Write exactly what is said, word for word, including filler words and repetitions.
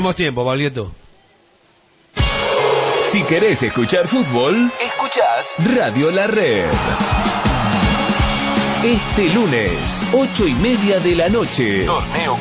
tenemos tiempo, Baglietto. Si querés escuchar fútbol, escuchás Radio La Red. Este lunes, ocho y media de la noche. Torneo